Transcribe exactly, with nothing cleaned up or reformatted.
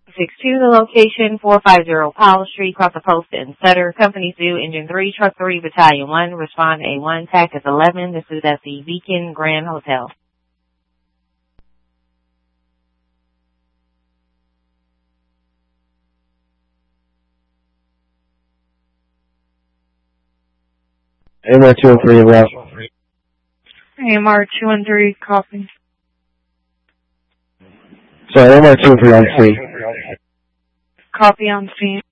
six two, the location, four fifty Powell Street, across the post in Sutter. Company Zoo, Engine three, Truck three, Battalion one, respond A one, TAC is eleven. This is at the Beacon Grand Hotel. A M R two oh three, route. A M R two one three, copy. Sorry, A M R two oh three on scene. Copy on scene.